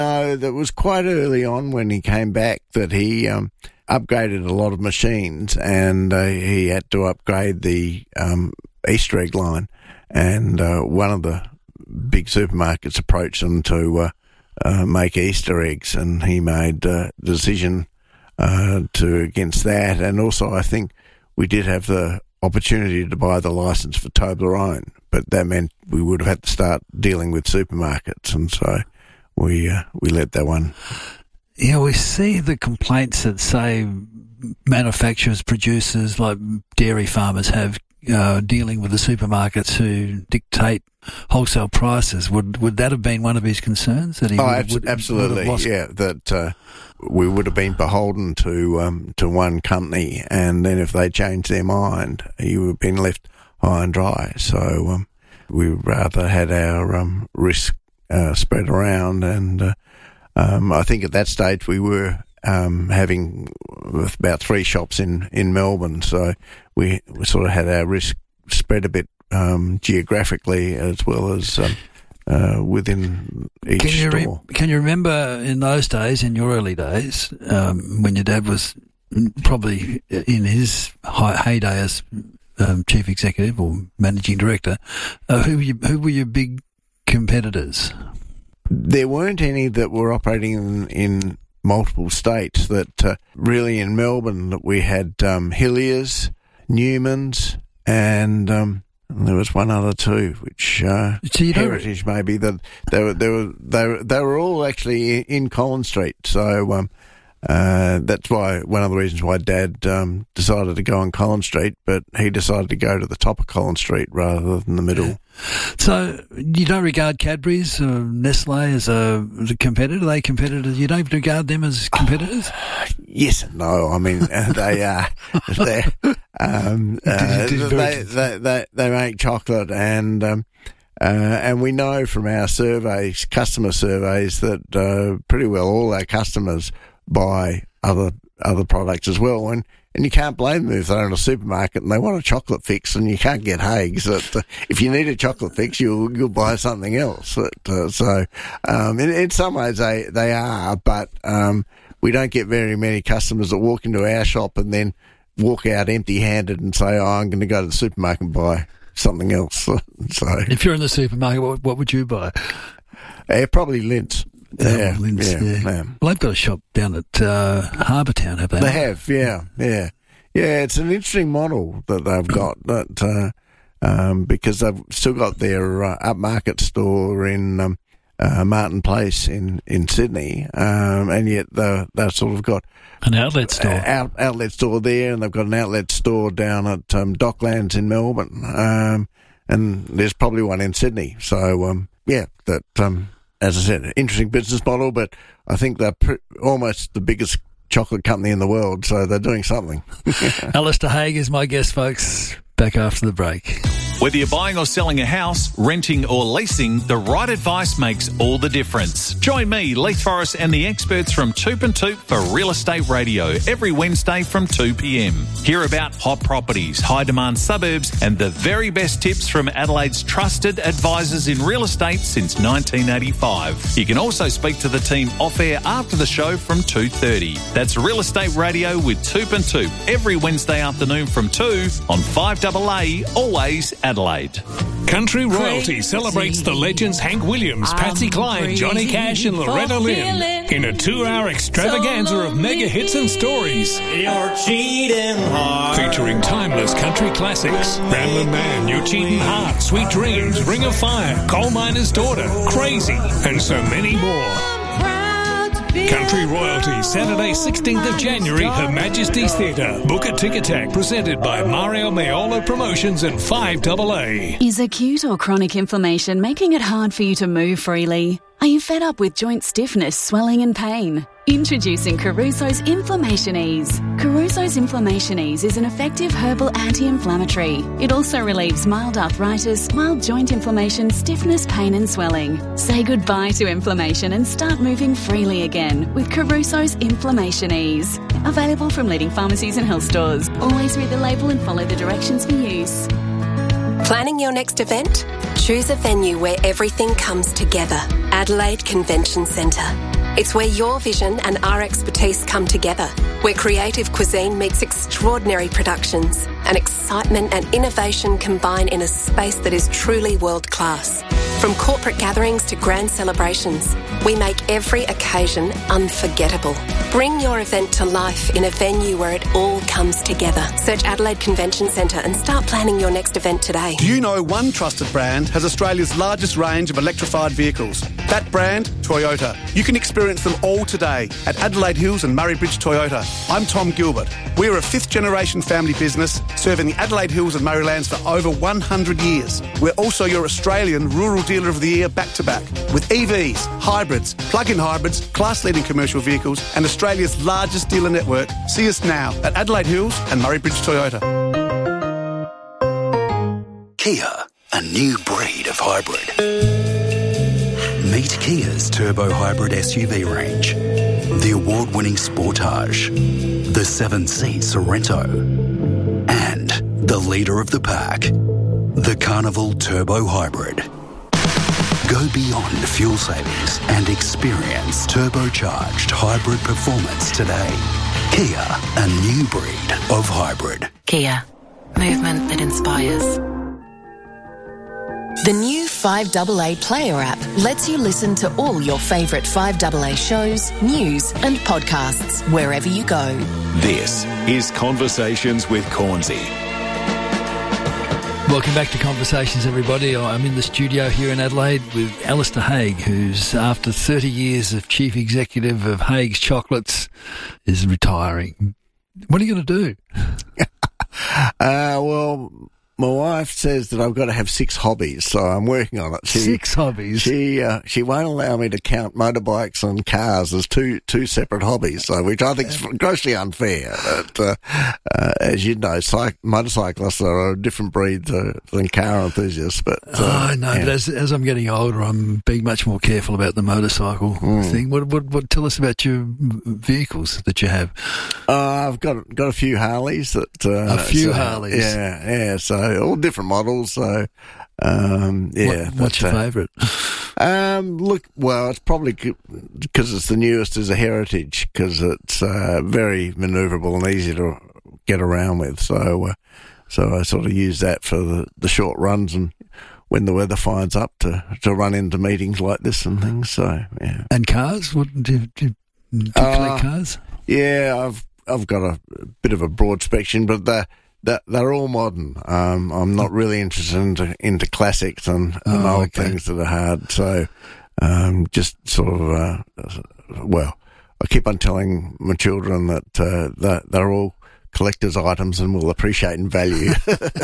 That was quite early on when he came back that he upgraded a lot of machines, and he had to upgrade the Easter egg line. And one of the big supermarkets approached him to make Easter eggs, and he made the decision against that. And also, I think we did have the opportunity to buy the license for Toblerone, but that meant we would have had to start dealing with supermarkets, and so we let that one. Yeah, we see the complaints that, say, manufacturers, producers, like dairy farmers have dealing with the supermarkets who dictate wholesale prices. Would that have been one of his concerns? That he absolutely, that we would have been beholden to one company, and then if they changed their mind, you would have been left high and dry. So we rather had our risk spread around, and I think at that stage we were having about 3 shops in Melbourne, so we sort of had our risk spread a bit geographically as well as within each store. Can you remember in those days, in your early days, when your dad was probably in his heyday as chief executive or managing director, who were your big competitors? There weren't any that were operating in multiple states. That really in Melbourne that we had Hilliers, Newman's, and there was one other too, which Heritage maybe. That they were all actually in Collins Street. So that's why one of the reasons why Dad decided to go on Collins Street, but he decided to go to the top of Collins Street rather than the middle. So you don't regard Cadbury's or Nestle as a competitor? Are they competitors? You don't regard them as competitors? Yes and no. I mean, they are. They make chocolate, and we know from our surveys, customer surveys, that pretty well all our customers buy other products as well, and you can't blame them if they're in a supermarket and they want a chocolate fix and you can't get Haigh's. If you need a chocolate fix, you'll buy something else. So in some ways they are, but we don't get very many customers that walk into our shop and then walk out empty-handed and say, I'm going to go to the supermarket and buy something else. So if you're in the supermarket, what would you buy? Probably Lindt. Yeah. Well, they've got a shop down at Harbour Town, have they? They have, yeah. Yeah, it's an interesting model that they've got, that because they've still got their upmarket store in Martin Place in Sydney, and yet they've sort of got an outlet store. Outlet store there, and they've got an outlet store down at Docklands in Melbourne, and there's probably one in Sydney. So, as I said, interesting business model, but I think they're almost the biggest chocolate company in the world, so they're doing something. Alistair Haigh is my guest, folks. Back after the break. Whether you're buying or selling a house, renting or leasing, the right advice makes all the difference. Join me, Leith Forrest, and the experts from Toop and Toop for Real Estate Radio every Wednesday from 2 p.m. Hear about hot properties, high-demand suburbs, and the very best tips from Adelaide's trusted advisors in real estate since 1985. You can also speak to the team off-air after the show from 2:30. That's Real Estate Radio with Toop and Toop every Wednesday afternoon from 2 on 5AA, always Adelaide. Country Royalty celebrates the legends Hank Williams, Patsy Cline, Johnny Cash and Loretta Lynn in a 2-hour extravaganza of mega hits and stories. You're cheating hard. Featuring timeless country classics. Ramblin' Man, You're Cheating Hard, Sweet Dreams, Ring of Fire, Coal Miner's Daughter, Crazy, and so many more. Country Royalty, Saturday 16th of January, Her Majesty's Theatre. Book at Ticketek, presented by Mario Maiolo Promotions and 5AA. Is acute or chronic inflammation making it hard for you to move freely? Are you fed up with joint stiffness, swelling and pain? Introducing Caruso's Inflammation Ease. Caruso's Inflammation Ease is an effective herbal anti-inflammatory. It also relieves mild arthritis, mild joint inflammation, stiffness, pain and swelling. Say goodbye to inflammation and start moving freely again with Caruso's Inflammation Ease. Available from leading pharmacies and health stores. Always read the label and follow the directions for use. Planning your next event? Choose a venue where everything comes together. Adelaide Convention Centre. It's where your vision and our expertise come together, where creative cuisine meets extraordinary productions and excitement and innovation combine in a space that is truly world-class. From corporate gatherings to grand celebrations, we make every occasion unforgettable. Bring your event to life in a venue where it all comes together. Search Adelaide Convention Centre and start planning your next event today. Do you know one trusted brand has Australia's largest range of electrified vehicles? That brand, Toyota. You can experience them all today at Adelaide Hills and Murray Bridge Toyota. I'm Tom Gilbert. We're a fifth-generation family business serving the Adelaide Hills and Murraylands for over 100 years. We're also your Australian Rural Dealer of the Year back-to-back with EVs, hybrids, plug-in hybrids, class-leading commercial vehicles and Australia's largest dealer network. See us now at Adelaide Hills and Murray Bridge Toyota. Kia, a new breed of hybrid. Meet Kia's turbo hybrid SUV range. The award-winning Sportage, the 7-seat Sorento, and the leader of the pack, the Carnival Turbo Hybrid. Go beyond fuel savings and experience turbocharged hybrid performance today. Kia, a new breed of hybrid. Kia, movement that inspires. The new 5AA Player app lets you listen to all your favourite 5AA shows, news and podcasts wherever you go. This is Conversations with Cornsey. Welcome back to Conversations, everybody. I'm in the studio here in Adelaide with Alistair Haigh, who's, after 30 years of Chief Executive of Haigh's Chocolates, is retiring. What are you going to do? Well, my wife says that I've got to have 6 hobbies, so I'm working on it. 6 hobbies? She won't allow me to count motorbikes and cars as two separate hobbies, so which I think is grossly unfair. But, as you know, motorcyclists are a different breed than car enthusiasts. But I know. Yeah. But as I'm getting older, I'm being much more careful about the motorcycle thing. What tell us about your vehicles that you have? I've got a few Harleys. Harleys. Yeah. So all different models. So what's your favourite? It's probably because it's the newest as a Heritage, because it's very manoeuvrable and easy to get around with. So I sort of use that for the short runs and when the weather fires up to run into meetings like this and things. So yeah. And cars? What do you collect cars? Yeah, I've got a bit of a broad spectrum, but they're all modern. I'm not really interested into classics and old things that are hard. So just sort of, I keep on telling my children that they're all collector's items and will appreciate in value.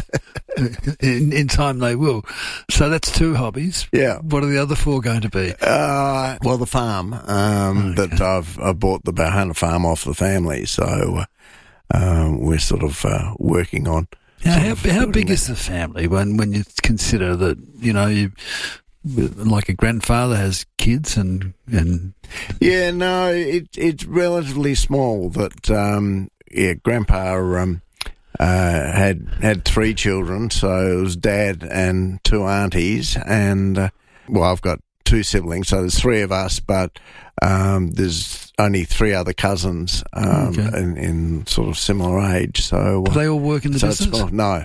In time they will. So that's 2 hobbies. Yeah. What are the other 4 going to be? The farm that I've bought the Bahana farm off the family. So we're sort of working on. How big is the family when you consider that, you like a grandfather has kids and Yeah, no, it's relatively small. That Grandpa had 3 children, so it was Dad and 2 aunties, and I've got 2 siblings, so there's 3 of us, but there's only 3 other cousins in sort of similar age. So do they all work in the business? No.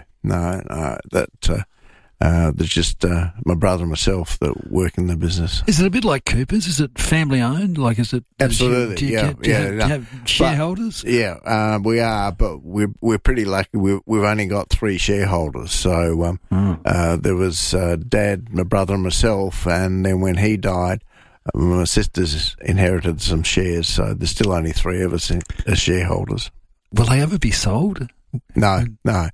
There's just my brother and myself that work in the business. Is it a bit like Cooper's? Is it family owned? Like, is it? Absolutely. Do you have shareholders? We are, but we're pretty lucky. We've only got 3 shareholders. So there was Dad, my brother, and myself, and then when he died, my sisters inherited some shares. So there's still only 3 of us as shareholders. Will they ever be sold? No.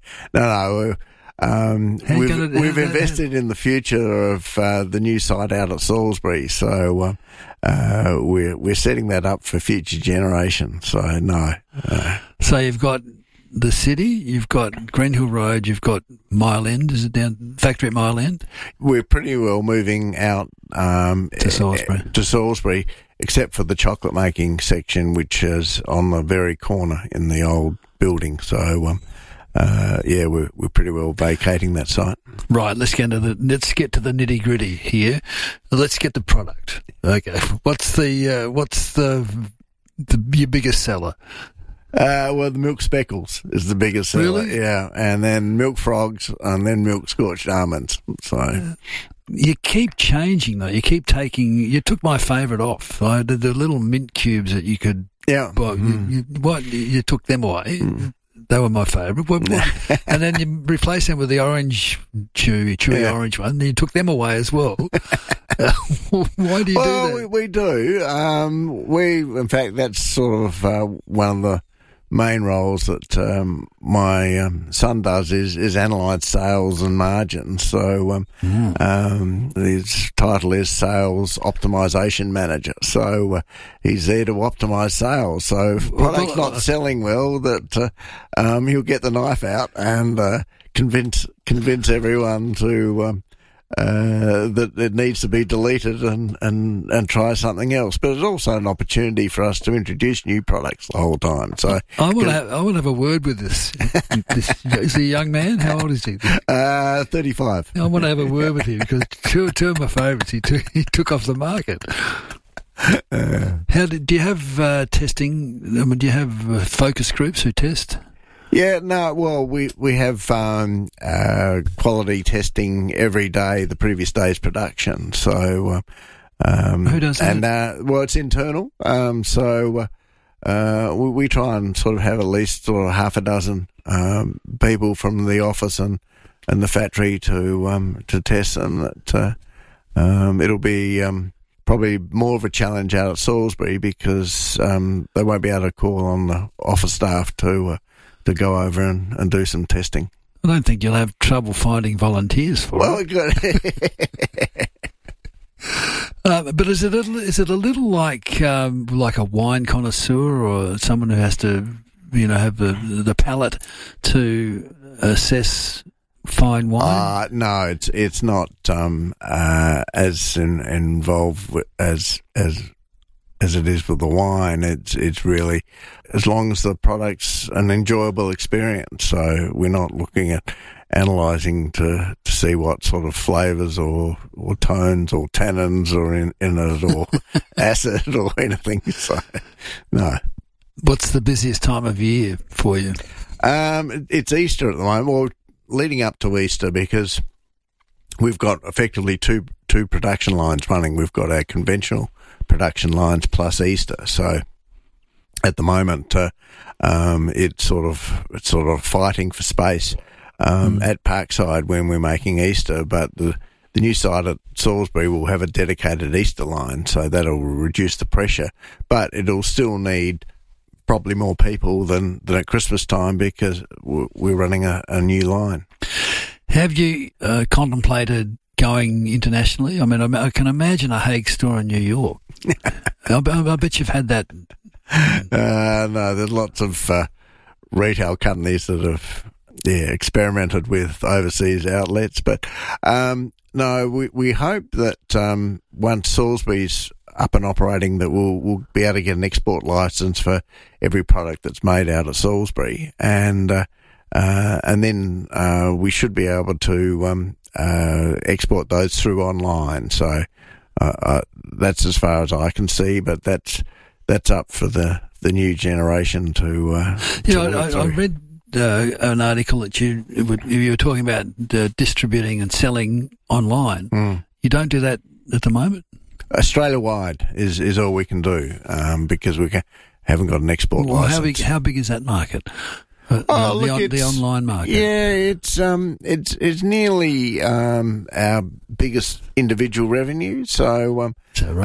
We've invested in the future of the new site out at Salisbury, so we're setting that up for future generations. So no. So you've got the city, you've got Greenhill Road, you've got Mile End. Is it down factory at Mile End? We're pretty well moving out to Salisbury, except for the chocolate making section, which is on the very corner in the old building. So. we're pretty well vacating that site. Right, let's get to the nitty gritty here. Let's get the product. Okay, what's your biggest seller? The milk speckles is the biggest seller. Really? Yeah, and then milk frogs, and then milk scorched almonds. So you keep changing though. You keep taking. You took my favourite off. The little mint cubes that you could. Yeah. Buy. You took them away. They were my favourite. And then you replaced them with the orange chewy orange one. And you took them away as well. Why do you do that? We do. In fact, that's sort of one of the main roles that my son does is analyse sales and margins. So his title is Sales Optimisation Manager. So he's there to optimise sales. So if product's not selling well, that he'll get the knife out and convince everyone to that it needs to be deleted and try something else. But it's also an opportunity for us to introduce new products the whole time. So I want to have a word with this. Is he a young man? How old is he? 35. I want to have a word with him because two of my favourites he took off the market. Do you have testing? I mean, do you have focus groups who test? Yeah, no, well, we have quality testing every day, the previous day's production. So who does that? And it's internal. We try and sort of have at least sort of half a dozen people from the office and the factory to test them. That it'll be probably more of a challenge out at Salisbury because they won't be able to call on the office staff to go over and do some testing. I don't think you'll have trouble finding volunteers for it. But is it a little like a wine connoisseur or someone who has to have the palate to assess fine wine? No, it's not as involved as it is with the wine. It's really, as long as the product's an enjoyable experience. So we're not looking at analysing to see what sort of flavours or tones or tannins are in it or acid or anything. So, no. What's the busiest time of year for you? It's Easter at the moment, or leading up to Easter, because we've got effectively two production lines running. We've got our conventional production lines plus Easter. So at the moment, it's sort of fighting for space at Parkside when we're making Easter. But the new site at Salisbury will have a dedicated Easter line, so that'll reduce the pressure. But it'll still need probably more people than at Christmas time because we're running a new line. Have you contemplated going internationally? I mean, I can imagine a Hague store in New York. I bet you've had that. No, there's lots of retail companies that have experimented with overseas outlets. But no, we hope that once Salisbury's up and operating, that we'll be able to get an export license for every product that's made out of Salisbury, and then we should be able to export those through online. So that's as far as I can see, but that's up for the new generation to. I read an article that you were talking about distributing and selling online. You don't do that at the moment? Australia-wide is all we can do because we haven't got an export license. How big is that market? The online market. Yeah, it's nearly our biggest individual revenue. So is that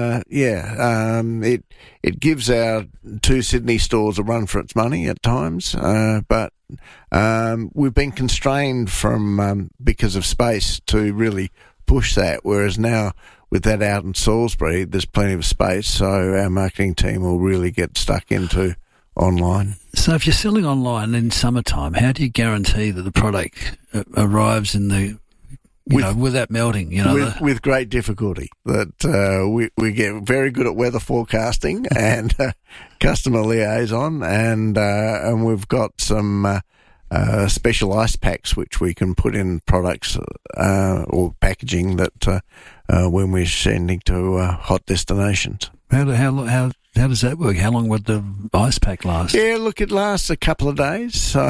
right? It gives our two Sydney stores a run for its money at times, but we've been constrained from because of space to really push that. Whereas now, with that out in Salisbury, there's plenty of space, so our marketing team will really get stuck into online. So if you're selling online in summertime, how do you guarantee that the product arrives in the, without melting? With great difficulty. That we get very good at weather forecasting and customer liaison, and we've got some special ice packs which we can put in products or packaging that when we're sending to hot destinations. How does that work? How long would the ice pack last? Yeah, look, it lasts a couple of days. So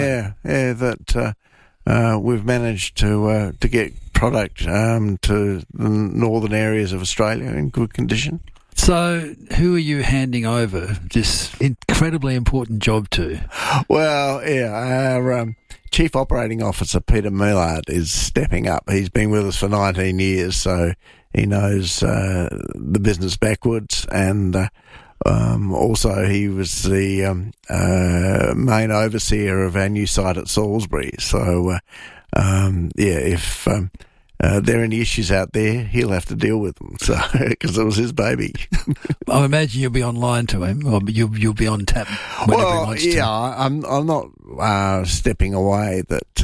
that we've managed to get product to the northern areas of Australia in good condition. So, who are you handing over this incredibly important job to? Well, our Chief Operating Officer, Peter Millard, is stepping up. He's been with us for 19 years, so he knows the business backwards, and also he was the main overseer of our new site at Salisbury. So, if there are any issues out there, he'll have to deal with them. So, because it was his baby. I imagine you'll be online to him, or you'll be on tap whenever he wants to. I'm not stepping away. That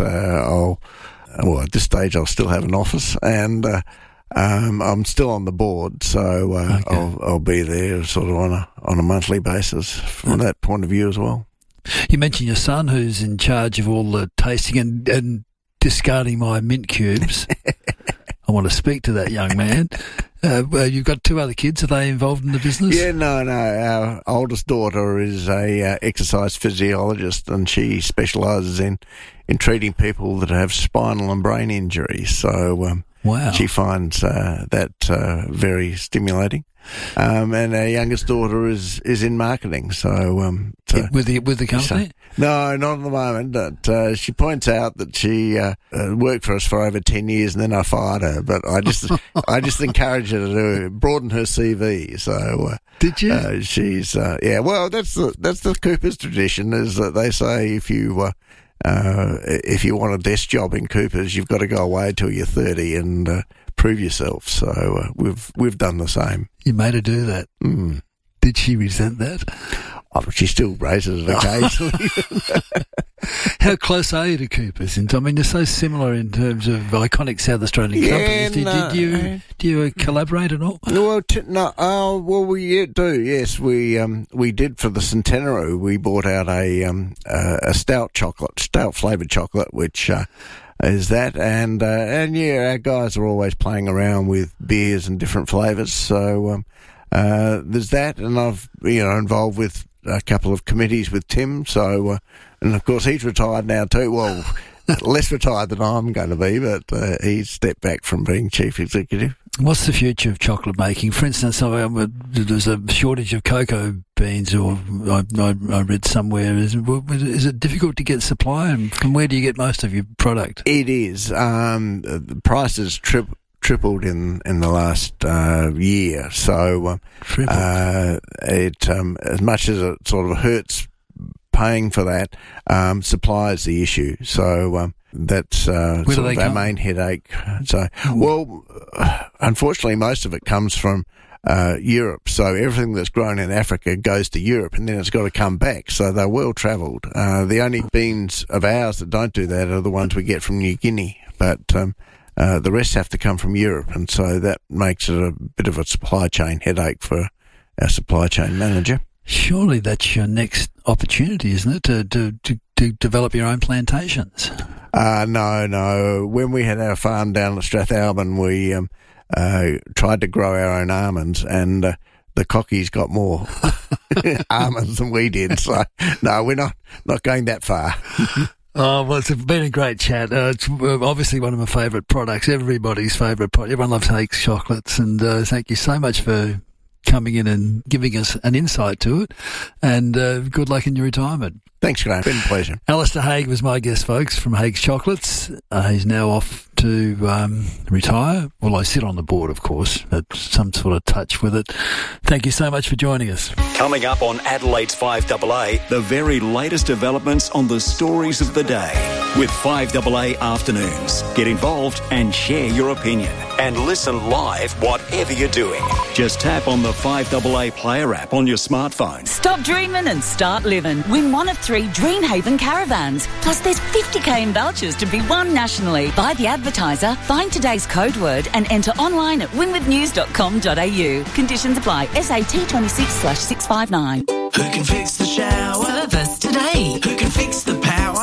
at this stage I'll still have an office, and I'm still on the board, so I'll be there sort of on a monthly basis from that point of view as well. You mentioned your son, who's in charge of all the tasting and discarding my mint cubes. I want to speak to that young man. You've got two other kids. Are they involved in the business? Yeah, no. Our oldest daughter is a exercise physiologist, and she specialises in treating people that have spinal and brain injuries. So wow. She finds that very stimulating. And our youngest daughter is in marketing. So with the company? No, not at the moment. But she points out that she worked for us for over 10 years, and then I fired her. But I just encourage her to broaden her CV. So did you? She's well, that's the Coopers tradition, is that they say if you want a desk job in Coopers, you've got to go away till you're 30 and prove yourself. So we've done the same. You made her do that. Mm. Did she resent that? Oh, she still raises it occasionally. How close are you to Coopers? I mean, they're so similar in terms of iconic South Australian companies. Do you collaborate at all? We do. Yes, we did for the centenary. We brought out a stout flavoured chocolate, which is that, and our guys are always playing around with beers and different flavours. So there's that, and I've involved with a couple of committees with Tim. So and of course he's retired now too. Well, less retired than I'm going to be, but he's stepped back from being chief executive. What's the future of chocolate making? For instance, there's a shortage of cocoa beans, or I read somewhere. Is it difficult to get supply, and from where do you get most of your product? It is. The prices tripled in the last year. So as much as it sort of hurts paying for that, supply is the issue. So that's sort of our main headache. So, unfortunately, most of it comes from Europe. So everything that's grown in Africa goes to Europe, and then it's got to come back. So they're well travelled. The only beans of ours that don't do that are the ones we get from New Guinea. But the rest have to come from Europe, and so that makes it a bit of a supply chain headache for our supply chain manager. Surely that's your next opportunity, isn't it, to develop your own plantations? No. When we had our farm down at Strathalbyn, we tried to grow our own almonds, and the cockies got more almonds than we did. So, no, we're not going that far. Oh, well, it's been a great chat. It's obviously one of my favourite products, everybody's favourite product. Everyone loves Haigh's chocolates, and thank you so much for coming in and giving us an insight to it, and good luck in your retirement. Thanks, Graham. It's been a pleasure. Alistair Haigh was my guest, folks, from Haigh's Chocolates. He's now off to retire. Well, I sit on the board, of course, at some sort of touch with it. Thank you so much for joining us. Coming up on Adelaide's 5AA, the very latest developments on the stories of the day with 5AA Afternoons. Get involved and share your opinion. And listen live whatever you're doing. Just tap on the 5AA Player app on your smartphone. Stop dreaming and start living. Win one of 3 Dreamhaven caravans. Plus there's 50k in vouchers to be won nationally. Buy the advertiser, find today's code word and enter online at winwithnews.com.au. Conditions apply. SAT 26/659. Who can fix the shower? Service today. Who can fix the power? Service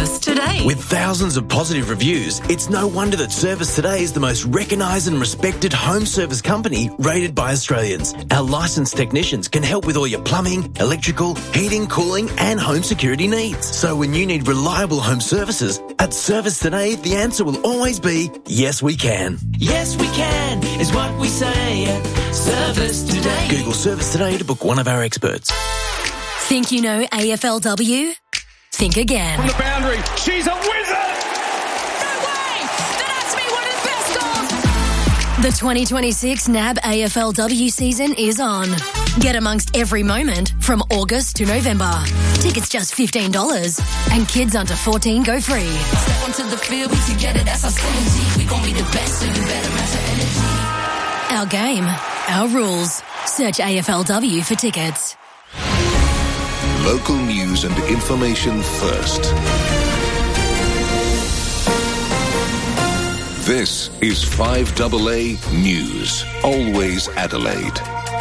Service Today. With thousands of positive reviews, it's no wonder that Service Today is the most recognised and respected home service company rated by Australians. Our licensed technicians can help with all your plumbing, electrical, heating, cooling and home security needs. So when you need reliable home services, at Service Today, the answer will always be, yes, we can. Yes, we can, is what we say at Service Today. Google Service Today to book one of our experts. Think you know AFLW? Think again. From the boundary, she's a wizard! The 2026 NAB AFLW season is on. Get amongst every moment from August to November. Tickets just $15 and kids under 14 go free. Step onto the field, we together, that's our synergy. We gon' be the best, so you better match our energy. Our game, our rules. Search AFLW for tickets. Local news and information first. This is 5AA News. Always Adelaide.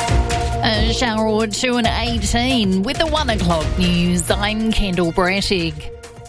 A shower or 2 and 18 with the 1 o'clock news. I'm Kendall Brettig.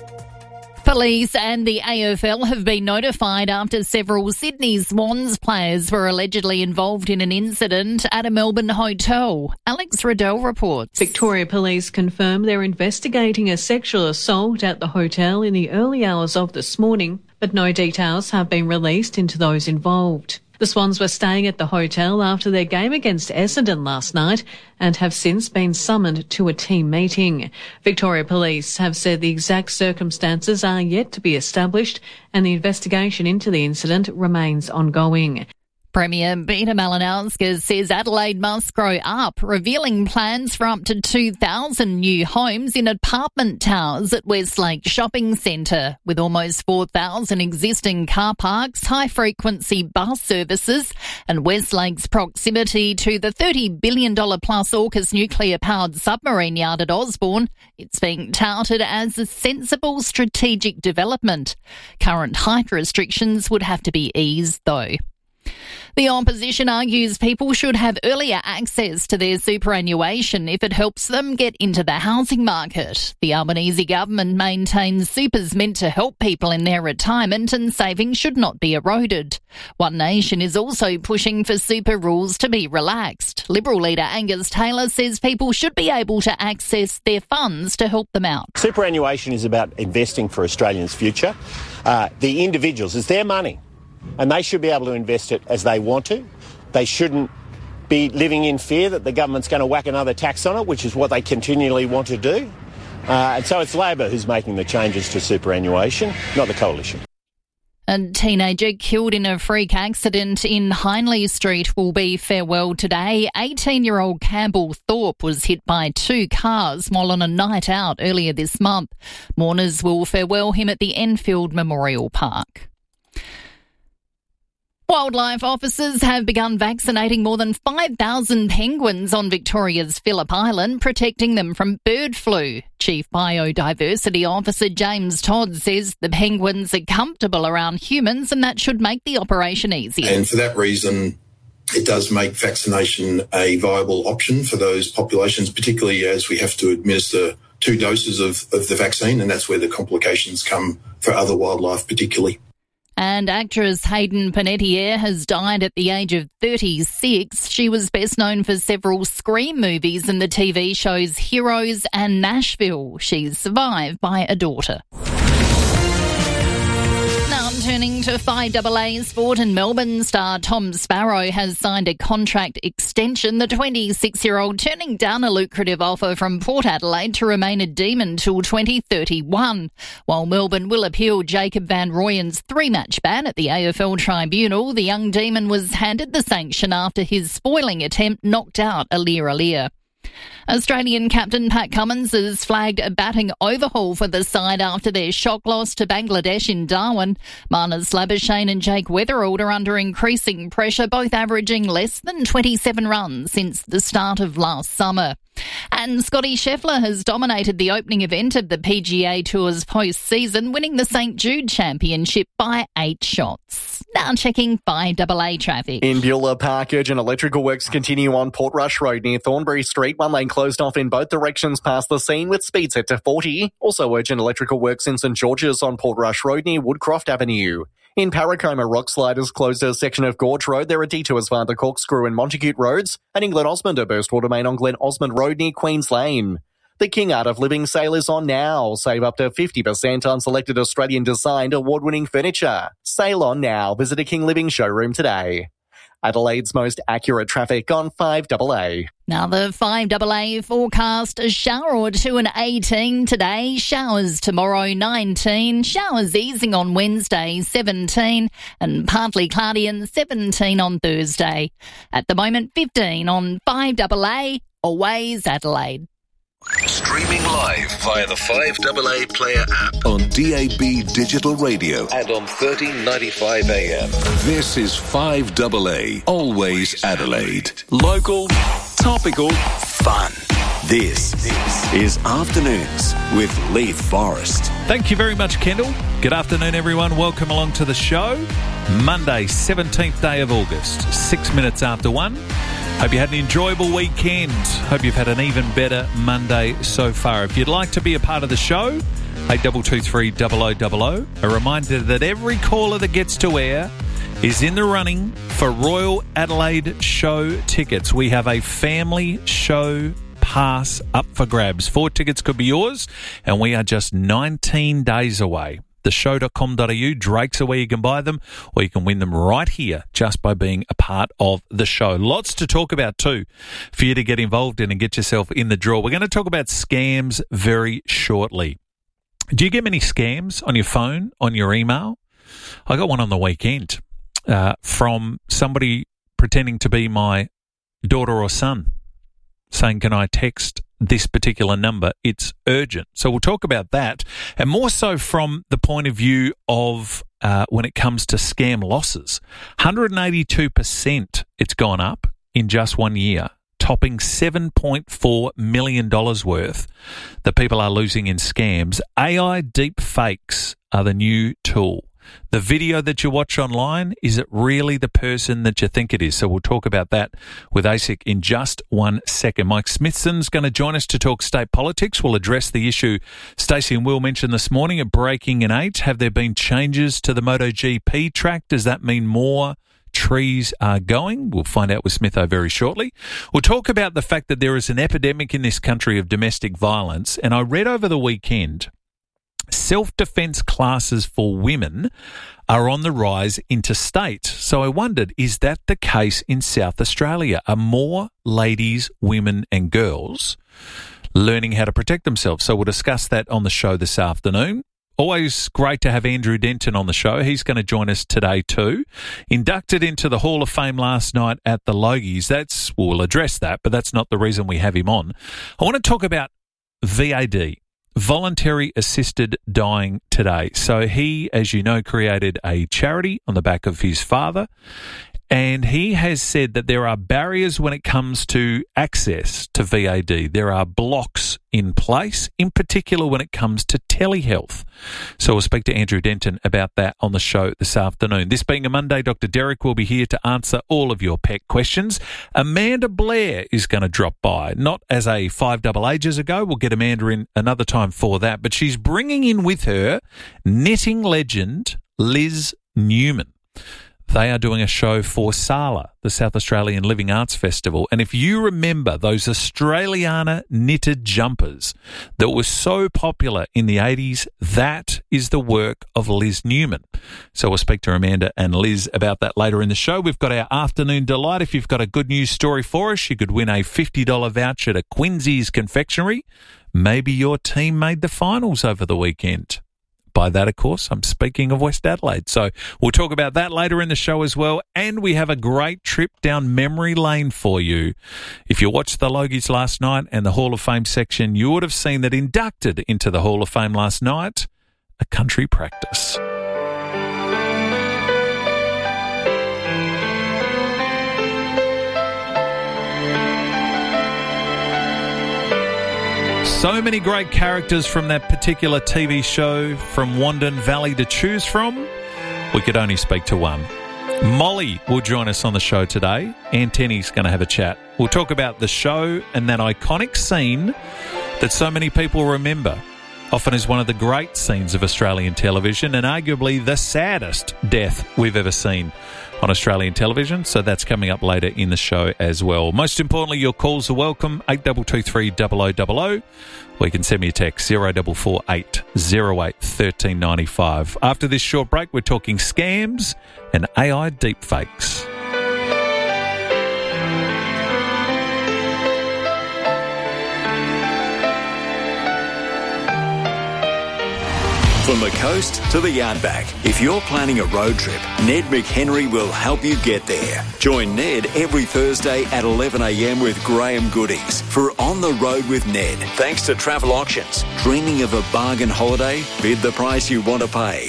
Police and the AFL have been notified after several Sydney Swans players were allegedly involved in an incident at a Melbourne hotel. Alex Riddell reports. Victoria Police confirm they're investigating a sexual assault at the hotel in the early hours of this morning, but no details have been released into those involved. The Swans were staying at the hotel after their game against Essendon last night and have since been summoned to a team meeting. Victoria Police have said the exact circumstances are yet to be established and the investigation into the incident remains ongoing. Premier Peter Malinauskas says Adelaide must grow up, revealing plans for up to 2,000 new homes in apartment towers at Westlake Shopping Centre. With almost 4,000 existing car parks, high-frequency bus services and Westlake's proximity to the $30 billion plus AUKUS nuclear-powered submarine yard at Osborne, it's being touted as a sensible strategic development. Current height restrictions would have to be eased, though. The opposition argues people should have earlier access to their superannuation if it helps them get into the housing market. The Albanese government maintains super's meant to help people in their retirement and savings should not be eroded. One Nation is also pushing for super rules to be relaxed. Liberal leader Angus Taylor says people should be able to access their funds to help them out. Superannuation is about investing for Australians' future. The individuals, it's their money. And they should be able to invest it as they want to. They shouldn't be living in fear that the government's going to whack another tax on it, which is what they continually want to do. And so it's Labor who's making the changes to superannuation, not the Coalition. A teenager killed in a freak accident in Hindley Street will be farewelled today. 18-year-old Campbell Thorpe was hit by 2 cars while on a night out earlier this month. Mourners will farewell him at the Enfield Memorial Park. Wildlife officers have begun vaccinating more than 5,000 penguins on Victoria's Phillip Island, protecting them from bird flu. Chief Biodiversity Officer James Todd says the penguins are comfortable around humans and that should make the operation easier. And for that reason, it does make vaccination a viable option for those populations, particularly as we have to administer 2 doses of the vaccine, and that's where the complications come for other wildlife particularly. And actress Hayden Panettiere has died at the age of 36. She was best known for several Scream movies and the TV shows Heroes and Nashville. She's survived by a daughter. Now turning to 5AA sport, and Melbourne star Tom Sparrow has signed a contract extension. The 26-year-old turning down a lucrative offer from Port Adelaide to remain a Demon till 2031. While Melbourne will appeal Jacob Van Rooyen's 3-match ban at the AFL Tribunal, the young Demon was handed the sanction after his spoiling attempt knocked out Aliir. Australian captain Pat Cummins has flagged a batting overhaul for the side after their shock loss to Bangladesh in Darwin. Marnus Labuschagne and Jake Weatherald are under increasing pressure, both averaging less than 27 runs since the start of last summer. And Scotty Scheffler has dominated the opening event of the PGA Tour's postseason, winning the St Jude Championship by 8 shots. Now checking 5AA traffic. In Beulah Park, urgent electrical works continue on Portrush Road near Thornbury Street. One lane closed off in both directions past the scene with speed set to 40. Also urgent electrical works in St George's on Portrush Road near Woodcroft Avenue. In Parracombe, rock sliders closed a section of Gorge Road. There are detours via the Corkscrew and Montacute Roads. And in Glen Osmond, a burst water main on Glen Osmond Road near Queens Lane. The King Art of Living sale is on now. Save up to 50% on selected Australian-designed award-winning furniture. Sale on now. Visit a King Living showroom today. Adelaide's most accurate traffic on 5AA. Now the 5AA forecast, a shower or two and 18 today, showers tomorrow 19, showers easing on Wednesday 17 and partly cloudy and 17 on Thursday. At the moment 15 on 5AA, always Adelaide. Streaming live via the 5AA Player app on DAB Digital Radio and on 1395 AM. This is 5AA, always Adelaide. Local, topical, fun. This is Afternoons with Leith Forrest. Thank you very much, Kendall. Good afternoon, everyone. Welcome along to the show. Monday, 17th day of August, 6 minutes after 1. Hope you had an enjoyable weekend. Hope you've had an even better Monday so far. If you'd like to be a part of the show, 8223 0000. A reminder that every caller that gets to air is in the running for Royal Adelaide Show tickets. We have a family show pass up for grabs. 4 tickets could be yours, and we are just 19 days away. theshow.com.au, Drakes are where you can buy them, or you can win them right here just by being a part of the show. Lots to talk about too for you to get involved in and get yourself in the draw. We're going to talk about scams very shortly. Do you get many scams on your phone, on your email? I got one on the weekend from somebody pretending to be my daughter or son, saying, can I text this particular number? It's urgent. So we'll talk about that, and more so from the point of view of when it comes to scam losses. 182% it's gone up in just 1 year, topping $7.4 million worth that people are losing in scams. AI deep fakes are the new tool. The video that you watch online, is it really the person that you think it is? So we'll talk about that with ASIC in just 1 second. Mike Smithson's going to join us to talk state politics. We'll address the issue Stacey and Will mentioned this morning at Breaking in 8. Have there been changes to the MotoGP track? Does that mean more trees are going? We'll find out with Smitho very shortly. We'll talk about the fact that there is an epidemic in this country of domestic violence. And I read over the weekend, self-defense classes for women are on the rise interstate. So I wondered, is that the case in South Australia? Are more ladies, women and girls learning how to protect themselves? So we'll discuss that on the show this afternoon. Always great to have Andrew Denton on the show. He's going to join us today too. Inducted into the Hall of Fame last night at the Logies. We'll address that, but that's not the reason we have him on. I want to talk about VAD. Voluntary assisted dying today. So he, as you know, created a charity on the back of his father, and he has said that there are barriers when it comes to access to VAD. There are blocks in place, in particular when it comes to telehealth. So we'll speak to Andrew Denton about that on the show this afternoon. This being a Monday, Dr. Derek will be here to answer all of your pet questions. Amanda Blair is going to drop by, not as a 5AA ages ago. We'll get Amanda in another time for that, but she's bringing in with her knitting legend Liz Newman. They are doing a show for SALA, the South Australian Living Arts Festival. And if you remember those Australiana knitted jumpers that were so popular in the 80s, that is the work of Liz Newman. So we'll speak to Amanda and Liz about that later in the show. We've got our afternoon delight. If you've got a good news story for us, you could win a $50 voucher to Quincy's Confectionery. Maybe your team made the finals over the weekend. By that, of course, I'm speaking of West Adelaide. So we'll talk about that later in the show as well. And we have a great trip down memory lane for you. If you watched the Logies last night and the Hall of Fame section, you would have seen that inducted into the Hall of Fame last night, a country practice. So many great characters from that particular TV show from Wandon Valley to choose from. We could only speak to one. Molly will join us on the show today. Antenny's going to have a chat. We'll talk about the show and that iconic scene that so many people remember. Often is one of the great scenes of Australian television and arguably the saddest death we've ever seen on Australian television. So that's coming up later in the show as well. Most importantly, your calls are welcome, 8223 0000. Or you can send me a text, 0448 08 1395. After this short break, we're talking scams and AI deepfakes. From the coast to the outback, if you're planning a road trip, Ned McHenry will help you get there. Join Ned every Thursday at 11 a.m. with Graham Goodies for On the Road with Ned. Thanks to Travel Auctions. Dreaming of a bargain holiday? Bid the price you want to pay.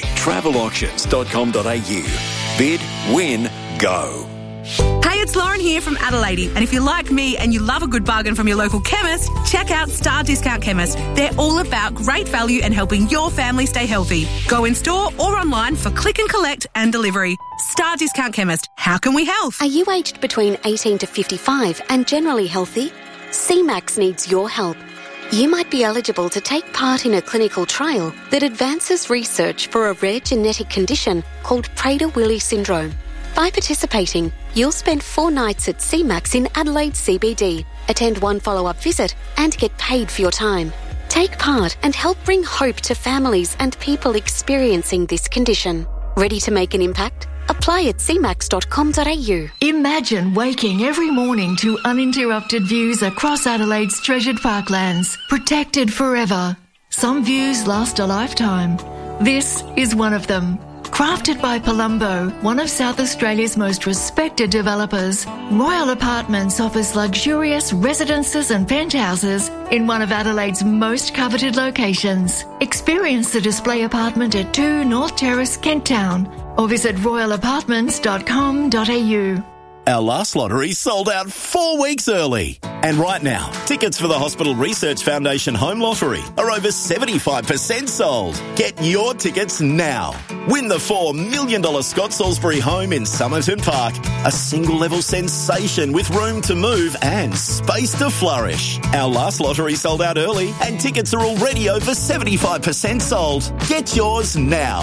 Travelauctions.com.au. Bid, win, go. Hey, it's Lauren here from Adelaide, and if you're like me and you love a good bargain from your local chemist, check out Star Discount Chemist. They're all about great value and helping your family stay healthy. Go in store or online for click and collect and delivery. Star Discount Chemist. How can we help? Are you aged between 18 to 55 and generally healthy? CMAX needs your help. You might be eligible to take part in a clinical trial that advances research for a rare genetic condition called Prader-Willi syndrome. By participating, you'll spend 4 nights at CMAX in Adelaide CBD, attend 1 follow-up visit and get paid for your time. Take part and help bring hope to families and people experiencing this condition. Ready to make an impact? Apply at cmax.com.au. Imagine waking every morning to uninterrupted views across Adelaide's treasured parklands, protected forever. Some views last a lifetime. This is one of them. Crafted by Palumbo, one of South Australia's most respected developers, Royal Apartments offers luxurious residences and penthouses in one of Adelaide's most coveted locations. Experience the display apartment at 2 North Terrace, Kent Town, or visit royalapartments.com.au. Our last lottery sold out 4 weeks early. And right now, tickets for the Hospital Research Foundation Home Lottery are over 75% sold. Get your tickets now. Win the $4 million Scott Salisbury home in Somerton Park. A single-level sensation with room to move and space to flourish. Our last lottery sold out early and tickets are already over 75% sold. Get yours now.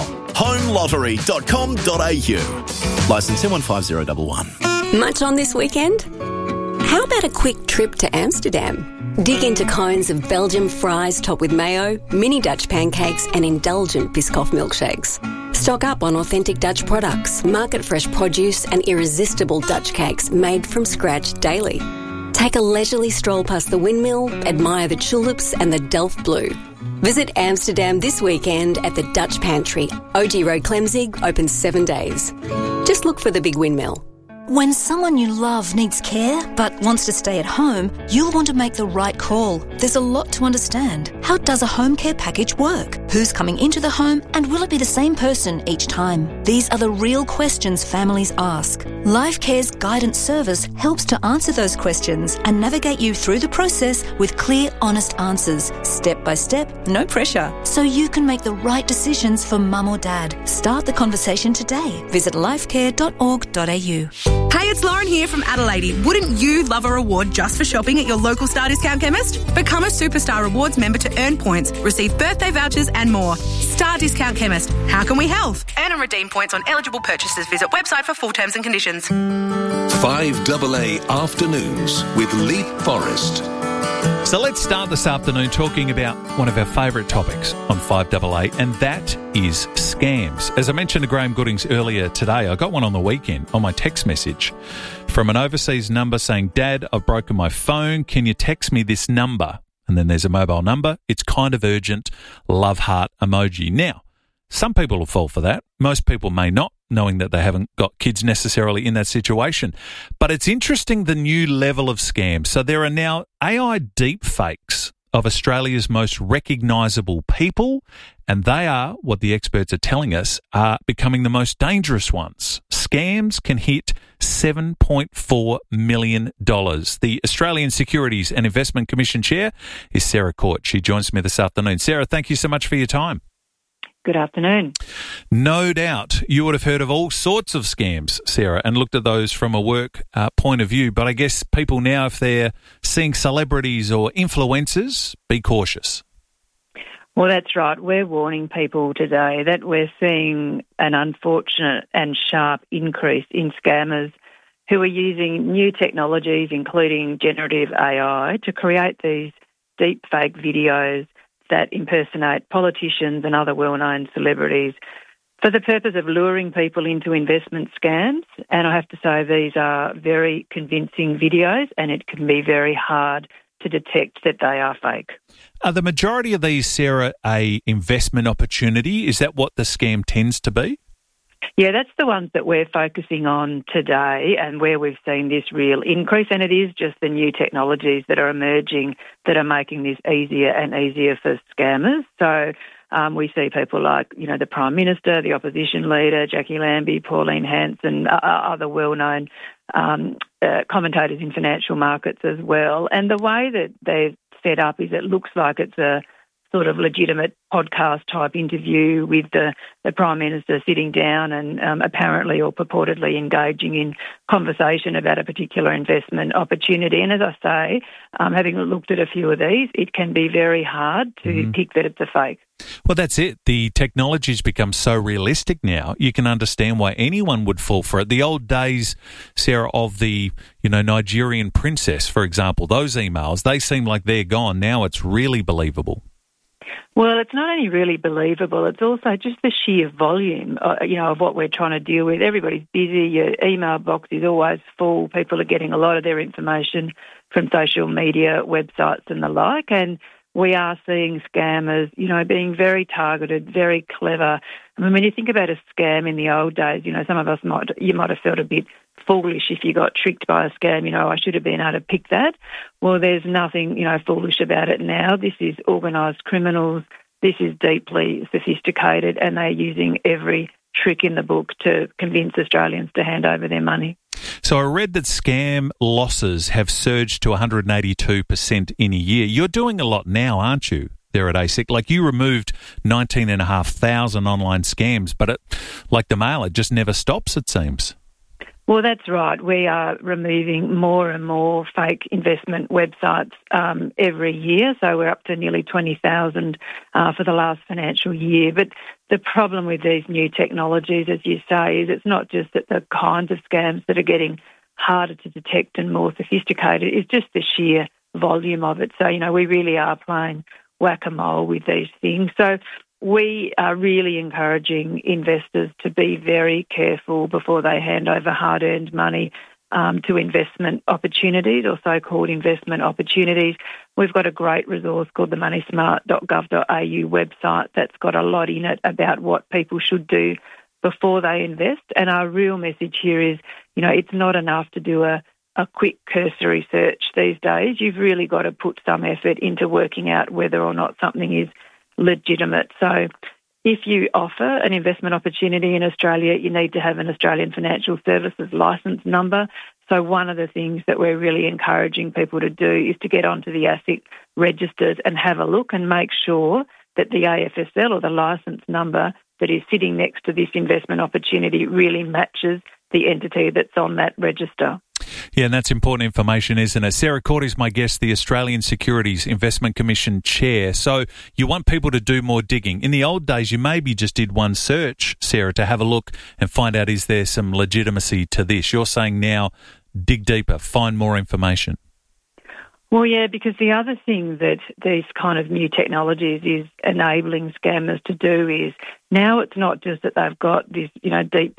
homelottery.com.au. Licence M150111. Much on this weekend? How about a quick trip to Amsterdam? Dig into cones of Belgian fries topped with mayo, mini Dutch pancakes and indulgent Biscoff milkshakes. Stock up on authentic Dutch products, market-fresh produce and irresistible Dutch cakes made from scratch daily. Take a leisurely stroll past the windmill, admire the tulips and the Delft Blue. Visit Amsterdam this weekend at the Dutch Pantry. OG Road Clemzig, open 7 days. Just look for the big windmill. When someone you love needs care but wants to stay at home, you'll want to make the right call. There's a lot to understand. How does a home care package work? Who's coming into the home and will it be the same person each time? These are the real questions families ask. LifeCare's guidance service helps to answer those questions and navigate you through the process with clear, honest answers, step by step, no pressure, so you can make the right decisions for mum or dad. Start the conversation today. Visit lifecare.org.au. Hey, it's Lauren here from Adelaide. Wouldn't you love a reward just for shopping at your local Star Discount Chemist? Become a Superstar Rewards member to earn points, receive birthday vouchers and more. Star Discount Chemist. How can we help? Earn and redeem points on eligible purchases. Visit website for full terms and conditions. 5AA Afternoons with Leith Forrest. So let's start this afternoon talking about one of our favourite topics on 5AA, and that is scams. As I mentioned to Graham Goodings earlier today, I got one on the weekend on my text message from an overseas number saying, "Dad, I've broken my phone. Can you text me this number?" And then there's a mobile number. It's kind of urgent. Love heart emoji. Now, some people will fall for that. Most people may not, knowing that they haven't got kids necessarily in that situation. But it's interesting, the new level of scams. So there are now AI deepfakes of Australia's most recognisable people, and they are, what the experts are telling us, are becoming the most dangerous ones. Scams can hit $7.4 million. The Australian Securities and Investment Commission Chair is Sarah Court. She joins me this afternoon. Sarah, thank you so much for your time. Good afternoon. No doubt you would have heard of all sorts of scams, Sarah, and looked at those from a work point of view. But I guess people now, if they're seeing celebrities or influencers, be cautious. Well, that's right. We're warning people today that we're seeing an unfortunate and sharp increase in scammers who are using new technologies, including generative AI, to create these deep fake videos that impersonate politicians and other well-known celebrities for the purpose of luring people into investment scams. And I have to say these are very convincing videos, and it can be very hard to detect that they are fake. Are the majority of these, Sarah, a investment opportunity? Is that what the scam tends to be? Yeah, that's the ones that we're focusing on today and where we've seen this real increase. And it is just the new technologies that are emerging that are making this easier and easier for scammers. So we see people like, the Prime Minister, the opposition leader, Jackie Lambie, Pauline Hanson, other well-known commentators in financial markets as well. And the way that they're set up is it looks like it's a sort of legitimate podcast type interview with the Prime Minister sitting down and apparently or purportedly engaging in conversation about a particular investment opportunity. And as I say, having looked at a few of these, it can be very hard to pick that it's a fake. Well, that's it. The technology's become so realistic now, you can understand why anyone would fall for it. The old days, Sarah, of the, Nigerian princess, for example, those emails, they seem like they're gone. Now it's really believable. Well, it's not only really believable, it's also just the sheer volume, of what we're trying to deal with. Everybody's busy. Your email box is always full. People are getting a lot of their information from social media, websites and the like. And we are seeing scammers, being very targeted, very clever. I mean, when you think about a scam in the old days, some of us might have felt a bit foolish if you got tricked by a scam. I should have been able to pick that. Well, there's nothing, foolish about it now. This is organised criminals. This is deeply sophisticated, and they're using every trick in the book to convince Australians to hand over their money. So I read that scam losses have surged to 182% in a year. You're doing a lot now, aren't you, there at ASIC? Like, you removed 19,500 online scams, but like the Mail, it just never stops, it seems. Well, that's right. We are removing more and more fake investment websites every year. So we're up to nearly 20,000 for the last financial year. But the problem with these new technologies, as you say, is it's not just that the kinds of scams that are getting harder to detect and more sophisticated, it's just the sheer volume of it. So, we really are playing whack-a-mole with these things. So we are really encouraging investors to be very careful before they hand over hard-earned money to investment opportunities or so-called investment opportunities. We've got a great resource called the moneysmart.gov.au website that's got a lot in it about what people should do before they invest. And our real message here is, it's not enough to do a quick cursory search these days. You've really got to put some effort into working out whether or not something is legitimate. So if you offer an investment opportunity in Australia, you need to have an Australian Financial Services licence number. So one of the things that we're really encouraging people to do is to get onto the ASIC registers and have a look and make sure that the AFSL or the licence number that is sitting next to this investment opportunity really matches the entity that's on that register. Yeah, and that's important information, isn't it? Sarah Court is my guest, the Australian Securities Investment Commission Chair. So you want people to do more digging. In the old days, you maybe just did one search, Sarah, to have a look and find out, is there some legitimacy to this? You're saying now, dig deeper, find more information. Well, yeah, because the other thing that these kind of new technologies is enabling scammers to do is now it's not just that they've got this, deep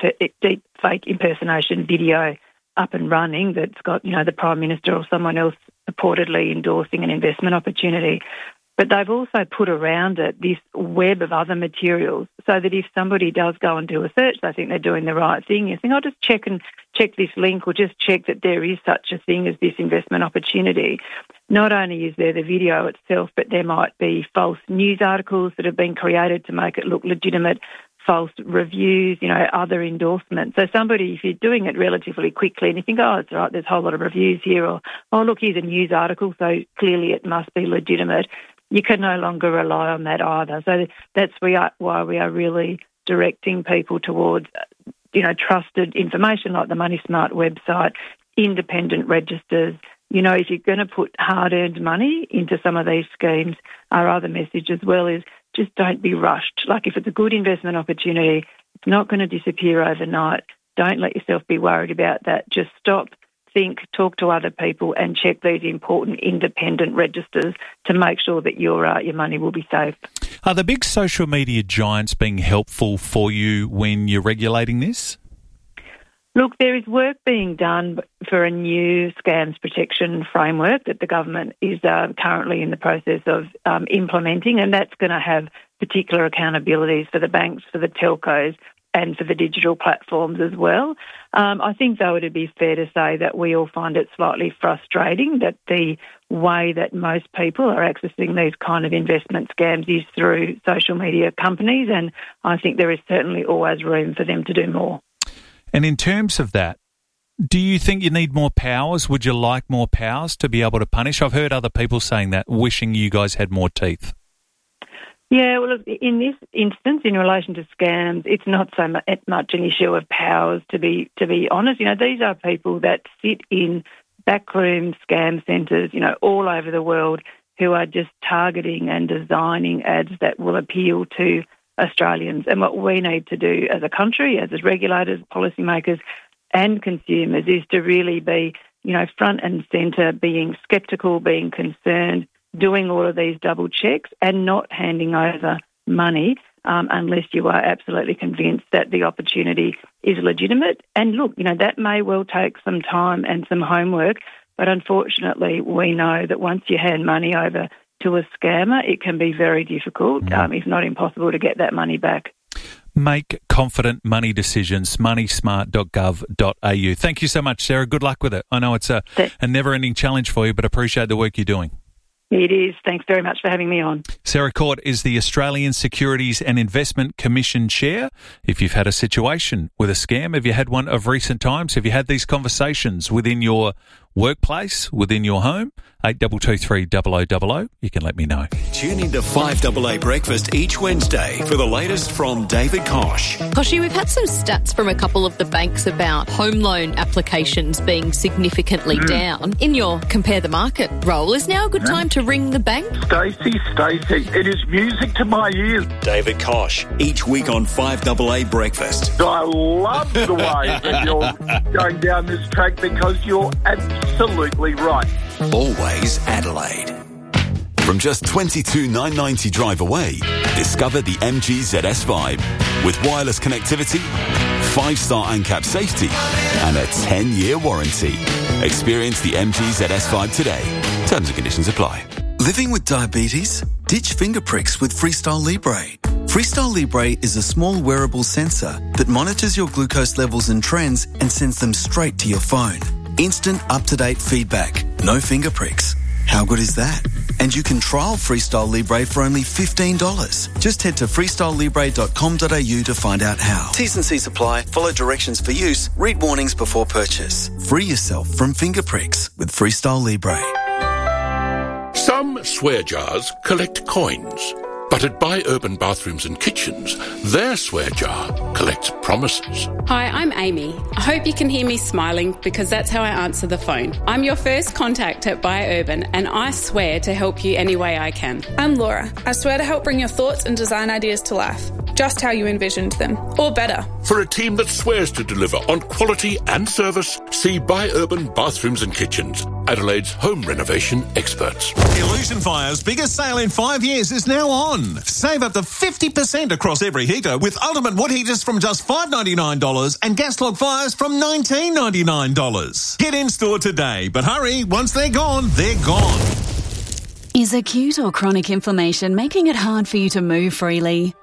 fake impersonation video up and running that's got, the Prime Minister or someone else purportedly endorsing an investment opportunity. But they've also put around it this web of other materials so that if somebody does go and do a search, they think they're doing the right thing. You think, I'll just check this link or just check that there is such a thing as this investment opportunity. Not only is there the video itself, but there might be false news articles that have been created to make it look legitimate, false reviews, other endorsements. So somebody, if you're doing it relatively quickly and you think, it's all right, there's a whole lot of reviews here, or, look, here's a news article, so clearly it must be legitimate, you can no longer rely on that either. So that's why we are really directing people towards, trusted information like the Money Smart website, independent registers. If you're going to put hard-earned money into some of these schemes, our other message as well is just don't be rushed. Like, if it's a good investment opportunity, it's not going to disappear overnight. Don't let yourself be worried about that. Just stop, think, talk to other people and check these important independent registers to make sure that your money will be safe. Are the big social media giants being helpful for you when you're regulating this? Look, there is work being done for a new scams protection framework that the government is currently in the process of implementing, and that's going to have particular accountabilities for the banks, for the telcos, and for the digital platforms as well. I think, though, it would be fair to say that we all find it slightly frustrating that the way that most people are accessing these kind of investment scams is through social media companies, and I think there is certainly always room for them to do more. And in terms of that, do you think you need more powers? Would you like more powers to be able to punish? I've heard other people saying that, wishing you guys had more teeth. Yeah, well, in this instance, in relation to scams, it's not so much an issue of powers, to be honest. These are people that sit in backroom scam centres, all over the world, who are just targeting and designing ads that will appeal to Australians. And what we need to do as a country, as regulators, policymakers and consumers, is to really be, front and centre, being sceptical, being concerned, doing all of these double checks and not handing over money unless you are absolutely convinced that the opportunity is legitimate. And look, that may well take some time and some homework, but unfortunately we know that once you hand money over to a scammer, it can be very difficult, if not impossible, to get that money back. Make confident money decisions, moneysmart.gov.au. Thank you so much, Sarah. Good luck with it. I know it's a never-ending challenge for you, but appreciate the work you're doing. It is. Thanks very much for having me on. Sarah Court is the Australian Securities and Investment Commission Chair. If you've had a situation with a scam, have you had one of recent times? Have you had these conversations within your workplace, within your home? 8223 0000. You can let me know. Tune into 5AA Breakfast each Wednesday for the latest from David Kosh. Koshy, we've had some stats from a couple of the banks about home loan applications being significantly down. In your Compare the Market role, is now a good time to ring the bank? Stacey, it is music to my ears. David Kosh, each week on 5AA Breakfast. I love the way that you're going down this track because you're absolutely right. Always Adelaide. From just $22,990 drive away, discover the MG ZS Vibe with wireless connectivity, 5-star ANCAP safety, and a 10-year warranty. Experience the MG ZS Vibe today. Terms and conditions apply. Living with diabetes? Ditch finger pricks with Freestyle Libre. Freestyle Libre is a small wearable sensor that monitors your glucose levels and trends and sends them straight to your phone. Instant, up-to-date feedback. No finger pricks. How good is that? And you can trial Freestyle Libre for only $15. Just head to freestylelibre.com.au to find out how. T's and C's apply. Follow directions for use. Read warnings before purchase. Free yourself from finger pricks with Freestyle Libre. Some swear jars collect coins. But at Buy Urban Bathrooms and Kitchens, their swear jar collects promises. Hi, I'm Amy. I hope you can hear me smiling because that's how I answer the phone. I'm your first contact at Buy Urban and I swear to help you any way I can. I'm Laura. I swear to help bring your thoughts and design ideas to life, just how you envisioned them, or better. For a team that swears to deliver on quality and service, see Buy Urban Bathrooms and Kitchens, Adelaide's home renovation experts. Illusion Fire's biggest sale in 5 years is now on. Save up to 50% across every heater with ultimate wood heaters from just $5.99 and gas log fires from $19.99. Get in store today, but hurry, once they're gone, they're gone. Is acute or chronic inflammation making it hard for you to move freely?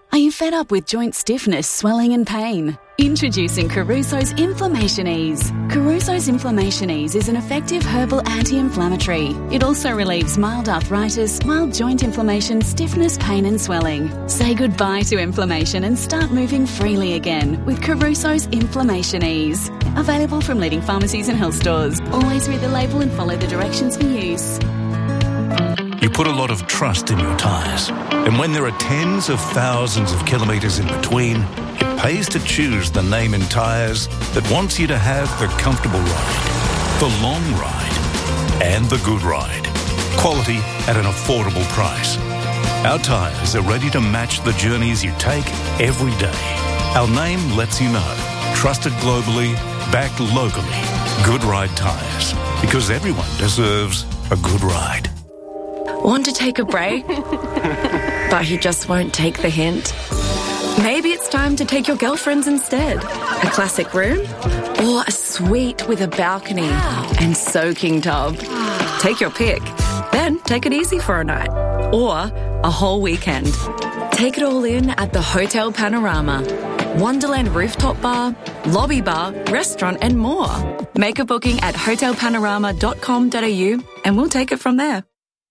Are you fed up with joint stiffness, swelling and pain? Introducing Caruso's Inflammation Ease. Caruso's Inflammation Ease is an effective herbal anti-inflammatory. It also relieves mild arthritis, mild joint inflammation, stiffness, pain and swelling. Say goodbye to inflammation and start moving freely again with Caruso's Inflammation Ease. Available from leading pharmacies and health stores. Always read the label and follow the directions for use. You put a lot of trust in your tyres. And when there are tens of thousands of kilometres in between, it pays to choose the name in tyres that wants you to have the comfortable ride, the long ride, and the good ride. Quality at an affordable price. Our tyres are ready to match the journeys you take every day. Our name lets you know. Trusted globally, backed locally. Good Ride Tyres. Because everyone deserves a good ride. Want to take a break? But he just won't take the hint. Maybe it's time to take your girlfriends instead. A classic room? Or a suite with a balcony and soaking tub. Take your pick. Then take it easy for a night. Or a whole weekend. Take it all in at the Hotel Panorama. Wonderland rooftop bar, lobby bar, restaurant and more. Make a booking at hotelpanorama.com.au and we'll take it from there.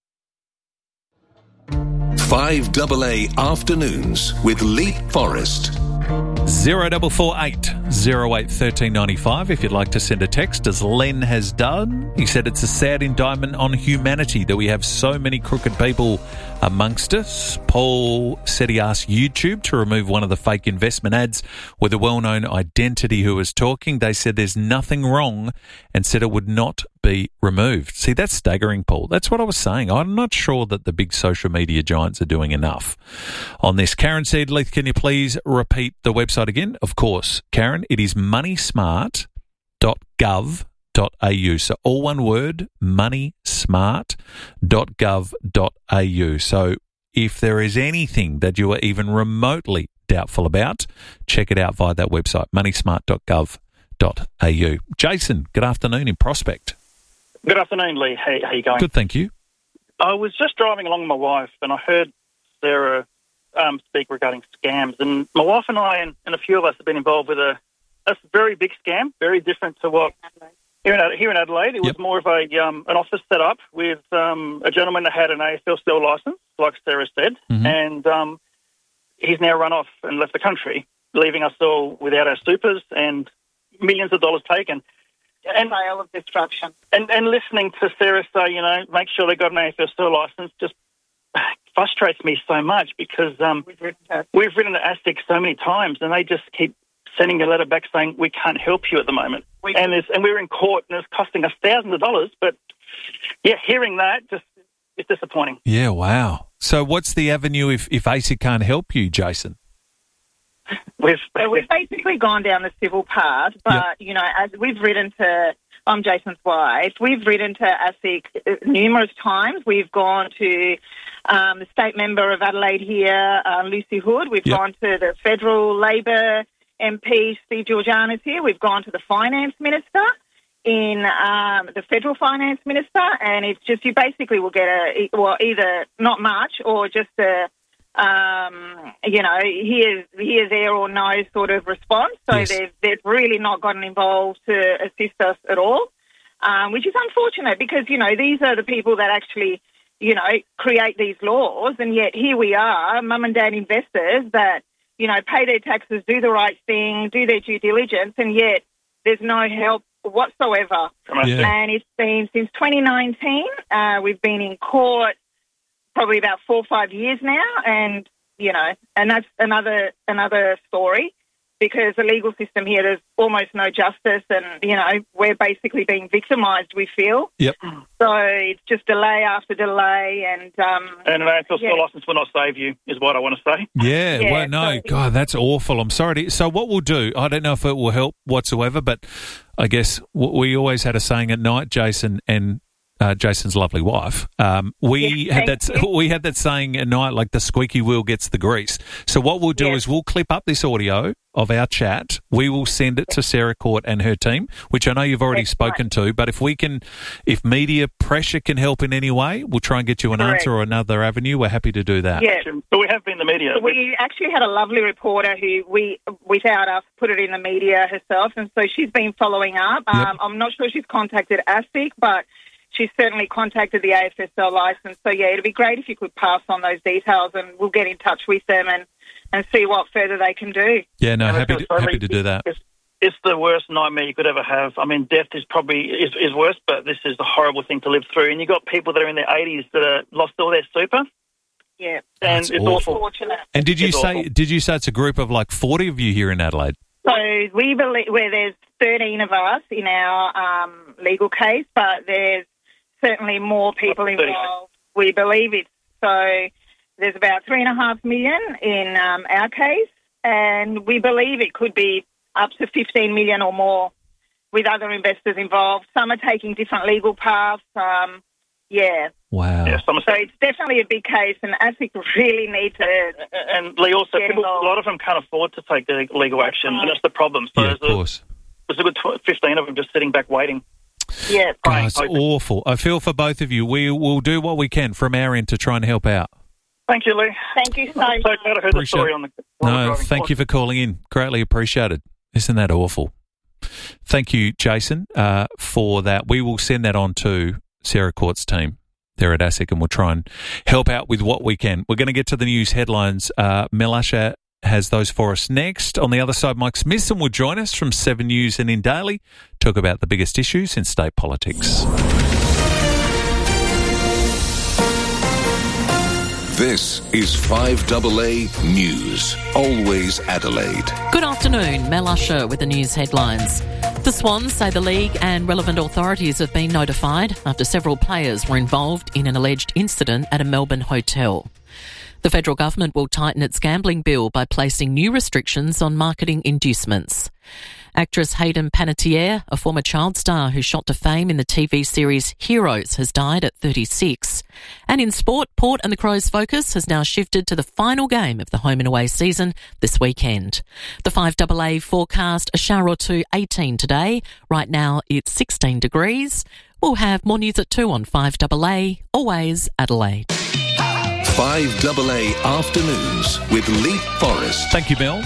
5AA Afternoons with Leap Forest. 0448 08 1395 if you'd like to send a text, as Len has done. He said it's a sad indictment on humanity that we have so many crooked people amongst us. Paul said he asked YouTube to remove one of the fake investment ads with a well-known identity who was talking. They said there's nothing wrong and said it would not be removed. See, that's staggering, Paul. That's what I was saying. I'm not sure that the big social media giants are doing enough on this. Karen said, Leith, can you please repeat the website again? Of course, Karen, it is moneysmart.gov.au. So all one word, moneysmart.gov.au. So if there is anything that you are even remotely doubtful about, check it out via that website, moneysmart.gov.au. Jason, good afternoon in Prospect. Good afternoon, Lee. How you going? Good, thank you. I was just driving along with my wife and I heard Sarah speak regarding scams. And my wife and I and a few of us have been involved with a very big scam, very different to what here in Adelaide. It was more of an office set up with a gentleman that had an AFL steel licence, like Sarah said, and he's now run off and left the country, leaving us all without our supers and millions of dollars taken. And sale of destruction. And listening to Sarah say, you know, make sure they got an AFL steel licence just frustrates me so much because we've written to ASIC so many times and they just keep sending a letter back saying we can't help you at the moment. And we're in court and it's costing us thousands of dollars. But, yeah, hearing that it's disappointing. Yeah, wow. So what's the avenue if ASIC can't help you, Jason? We've basically gone down the civil path, but, you know, as we've written to, I'm Jason's wife, we've written to ASIC numerous times. We've gone to the state member of Adelaide here, Lucy Hood. We've gone to the federal Labor MP, Steve Georgianis here. We've gone to the finance minister the federal finance minister, and it's just you basically will get either not much or just a here, there or no sort of response. So they've really not gotten involved to assist us at all, which is unfortunate because, you know, these are the people that actually, you know, create these laws. And yet here we are, mum and dad investors that, you know, pay their taxes, do the right thing, do their due diligence, and yet there's no help whatsoever. And it's been since 2019. We've been in court probably about 4 or 5 years now, and you know, and that's another story because the legal system here, there's almost no justice, and you know, we're basically being victimised. We feel. Yep. So it's just delay after delay, and an AFL steel licence will not save you, is what I want to say. Yeah. Well, no, God, that's awful. I'm sorry. So what we'll do, I don't know if it will help whatsoever, but I guess we always had a saying at night, Jason, and Jason's lovely wife, we had that saying at night, like the squeaky wheel gets the grease. So what we'll do is we'll clip up this audio of our chat. We will send it to Sarah Court and her team, which I know you've already spoken to. But if media pressure can help in any way, we'll try and get you an answer or another avenue. We're happy to do that. Yeah, but we have been the media. We actually had a lovely reporter who without us, put it in the media herself, and so she's been following up. I'm not sure she's contacted ASIC, but she's certainly contacted the AFSL licence. So, it'd be great if you could pass on those details, and we'll get in touch with them and see what further they can do. Yeah, no, happy to do that. It's the worst nightmare you could ever have. I mean, death is probably is worse, but this is a horrible thing to live through. And you've got people that are in their 80s that have lost all their super. Yeah, and it's awful. Unfortunate. And did you say it's a group of like 40 of you here in Adelaide? So we believe there's 13 of us in our legal case, but there's certainly more people involved. We believe it's so. There's about 3.5 million in our case, and we believe it could be up to 15 million or more with other investors involved. Some are taking different legal paths. Wow. Yeah, so it's definitely a big case, and ASIC really need to. And Lee, also, a lot of them can't afford to take the legal action, and that's the problem. So of course. There's a good 15 of them just sitting back waiting. Yeah, right. It's awful. I feel for both of you. We will do what we can from our end to try and help out. Thank you, Lee. Thank you so much. So glad I heard the story on the No, thank you for calling in. Greatly appreciated. Isn't that awful? Thank you, Jason, for that. We will send that on to Sarah Court's team there at ASIC, and we'll try and help out with what we can. We're going to get to the news headlines. Mel Usher has those for us next. On the other side, Mike Smithson will join us from 7 News and In Daily, talk about the biggest issues in state politics. This is 5AA News, always Adelaide. Good afternoon, Mel Usher with the news headlines. The Swans say the league and relevant authorities have been notified after several players were involved in an alleged incident at a Melbourne hotel. The federal government will tighten its gambling bill by placing new restrictions on marketing inducements. Actress Hayden Panettiere, a former child star who shot to fame in the TV series Heroes, has died at 36. And in sport, Port and the Crows' focus has now shifted to the final game of the home and away season this weekend. The 5AA forecast a shower or two, 18 today. Right now it's 16 degrees. We'll have more news at 2 on 5AA, always Adelaide. 5AA Afternoons with Lee Forrest. Thank you, Mel.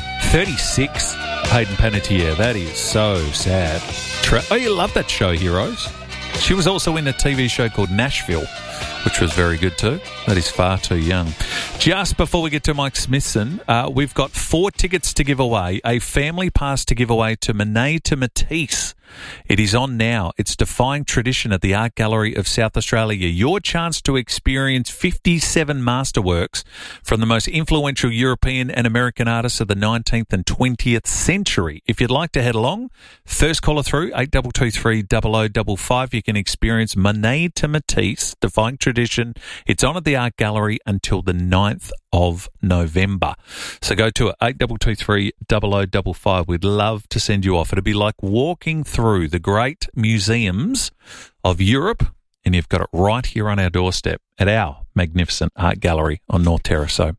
36, Hayden Panettiere. That is so sad. You love that show, Heroes. She was also in a TV show called Nashville, which was very good too. That is far too young. Just before we get to Mike Smithson, we've got 4 tickets to give away, a family pass to give away to Monet to Matisse. It is on now. It's defying tradition at the Art Gallery of South Australia. Your chance to experience 57 masterworks from the most influential European and American artists of the 19th and 20th century. If you'd like to head along, first caller through, 8223 0055. You can experience Monet to Matisse, defying tradition. It's on at the Art Gallery until the 9th of November. So go to 8223 0055. We'd love to send you off. It'd be like walking through the great museums of Europe, and you've got it right here on our doorstep at our magnificent art gallery on North Terrace. So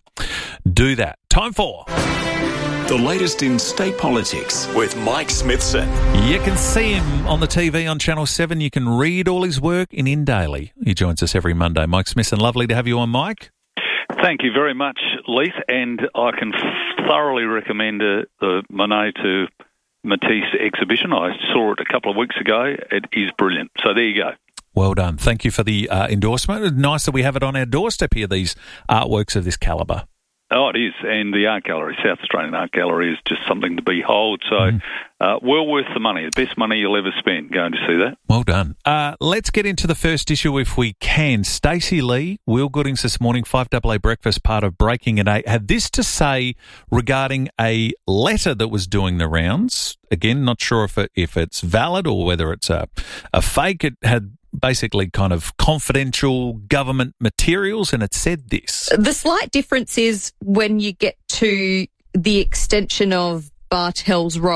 do that. Time for the latest in state politics with Mike Smithson. You can see him on the TV on Channel 7. You can read all his work in Daily. He joins us every Monday. Mike Smithson, lovely to have you on, Mike. Thank you very much, Leith, and I can thoroughly recommend the Monet to Matisse exhibition. I saw it a couple of weeks ago. It is brilliant. So there you go. Well done. Thank you for the endorsement. It's nice that we have it on our doorstep here, these artworks of this calibre. Oh, it is. And the Art Gallery, South Australian Art Gallery, is just something to behold. So well worth the money. The best money you'll ever spend going to see that. Well done. Let's get into the first issue if we can. Stacey Lee, Will Goodings this morning, 5AA Breakfast, part of Breaking at 8, had this to say regarding a letter that was doing the rounds. Again, not sure if it's valid or whether it's a fake. It had basically kind of confidential government materials, and it said this. The slight difference is when you get to the extension of Bartels Road,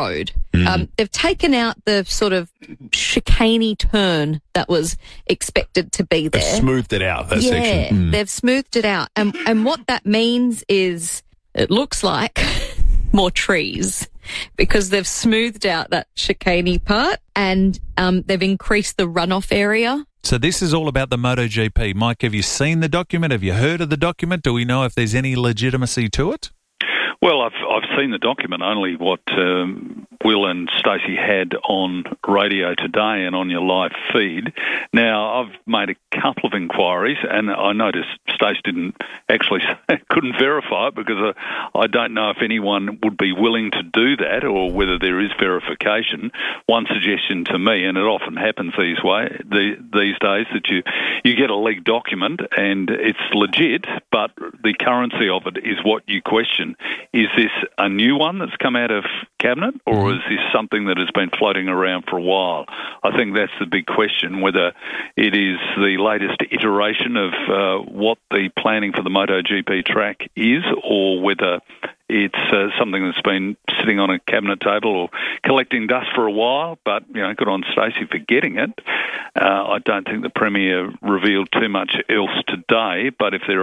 They've taken out the sort of chicaney turn that was expected to be there. They've smoothed it out, that section. They've smoothed it out. And what that means is it looks like more trees because they've smoothed out that chicaney part and they've increased the runoff area. So this is all about the MotoGP. Mike, have you seen the document? Have you heard of the document? Do we know if there's any legitimacy to it? Well, I've seen the document, only what Will and Stacey had on radio today and on your live feed. Now, I've made a couple of inquiries, and I noticed Stacey couldn't verify it because I don't know if anyone would be willing to do that or whether there is verification. One suggestion to me, and it often happens these days, that you get a leaked document and it's legit, but the currency of it is what you question. Is this a new one that's come out of Cabinet, or is this something that has been floating around for a while? I think that's the big question, whether it is the latest iteration of what the planning for the MotoGP track is, or whether it's something that's been sitting on a cabinet table or collecting dust for a while, but, good on Stacey for getting it. I don't think the Premier revealed too much else today, but if there